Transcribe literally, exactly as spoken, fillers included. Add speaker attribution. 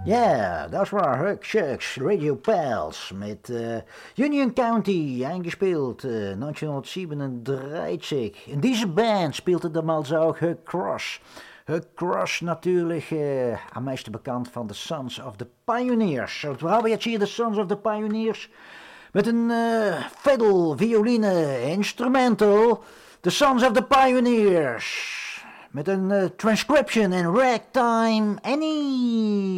Speaker 1: Ja, das war Huck Shucks, Radio Pals mit äh, Union County, eingespielt äh, neunzehnhundertsiebenunddreißig. In dieser Band spielte damals auch Huck Cross. Huck Cross natürlich äh, am meisten bekannt van de Sons of the Pioneers. Und wir haben jetzt hier de Sons of the Pioneers met een uh, fiddle, violine, instrumental. The Sons of the Pioneers met een uh, transcription in ragtime Annie.